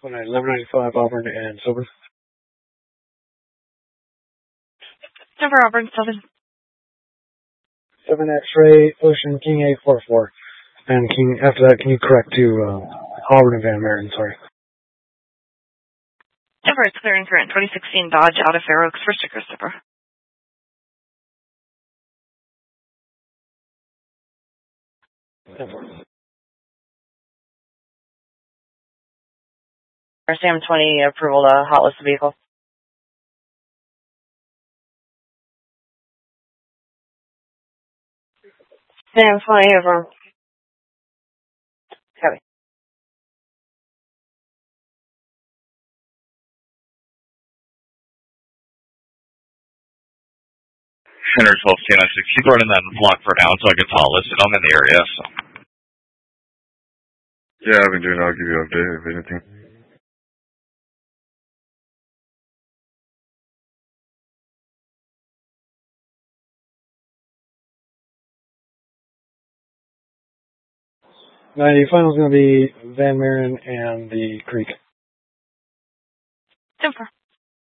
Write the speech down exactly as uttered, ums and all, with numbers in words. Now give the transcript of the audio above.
eleven ninety-five Auburn and Silver. Silver, Auburn, seven. seven X-ray, Ocean, King eight four four. And King, after that, can you correct to uh, Auburn and Van Maren, sorry. Silver, it's clearing current twenty sixteen Dodge out of Fair Oaks for sticker Silver. Sam twenty approval to hot list the vehicle. Sam twenty over. Copy. Center twelve ten six. Keep running that block for now until I get hot listed. I'm in the area, so. Yeah, I've been doing it. I'll give you an update if anything. ninety, final's going to be Van Maren and the Creek. Silver.